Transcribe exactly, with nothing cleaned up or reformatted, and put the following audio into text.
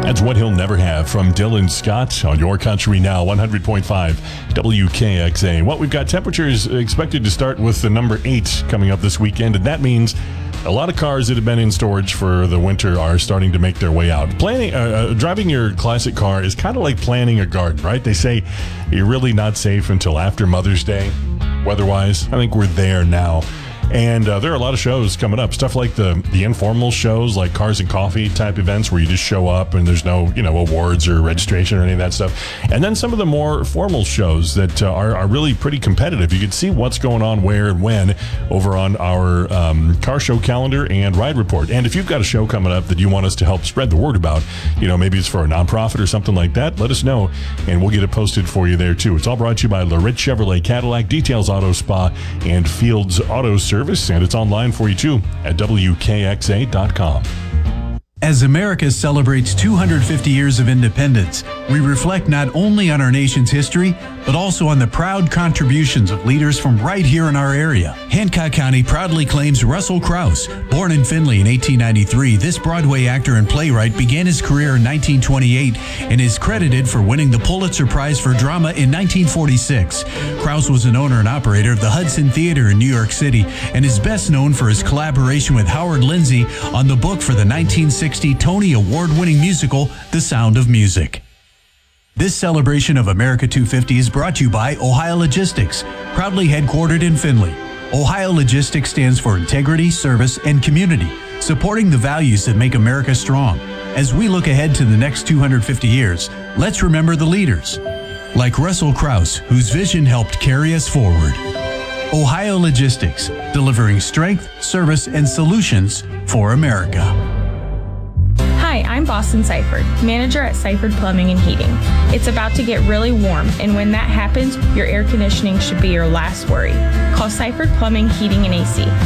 That's What He'll Never Have from Dylan Scott on Your Country Now, one hundred point five W K X A. Well, we've got temperatures expected to start with the number eight coming up this weekend, and that means a lot of cars that have been in storage for the winter are starting to make their way out. Planning, uh, uh, driving your classic car is kind of like planting a garden, right? They say you're really not safe until after Mother's Day, weather-wise. I think we're there now. And uh, there are a lot of shows coming up. Stuff like the the informal shows, like Cars and Coffee type events where you just show up and there's no, you know, awards or registration or any of that stuff. And then some of the more formal shows that uh, are, are really pretty competitive. You can see what's going on where and when over on our um, car show calendar and ride report. And if you've got a show coming up that you want us to help spread the word about, you know, maybe it's for a nonprofit or something like that, let us know and we'll get it posted for you there too. It's all brought to you by Larit Chevrolet Cadillac, Details Auto Spa, and Fields Auto Service. And it's online for you too at W K X A dot com. As America celebrates two hundred fifty years of independence, we reflect not only on our nation's history, but also on the proud contributions of leaders from right here in our area. Hancock County proudly claims Russell Crouse. Born in Findlay in eighteen ninety-three, this Broadway actor and playwright began his career in nineteen twenty-eight and is credited for winning the Pulitzer Prize for Drama in nineteen forty-six. Crouse was an owner and operator of the Hudson Theater in New York City and is best known for his collaboration with Howard Lindsay on the book for the nineteen sixty Tony Award-winning musical, The Sound of Music. This celebration of America two fifty is brought to you by Ohio Logistics, proudly headquartered in Findlay. Ohio Logistics stands for integrity, service, and community, supporting the values that make America strong. As we look ahead to the next two hundred fifty years, let's remember the leaders, like Russell Crouse, whose vision helped carry us forward. Ohio Logistics, delivering strength, service, and solutions for America. Hi, I'm Boston Seifert, manager at Seifert Plumbing and Heating. It's about to get really warm, and when that happens, your air conditioning should be your last worry. Call Seifert Plumbing, Heating, and A C